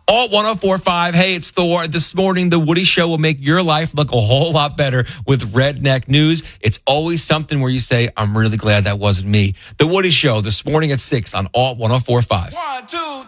Alt 104.5. Hey, it's Thor. This morning, The Woody Show will make your life look a whole lot better with redneck news. It's always something where you say, I'm really glad that wasn't me. The Woody Show this morning at 6 on Alt 104.5. 1, 2,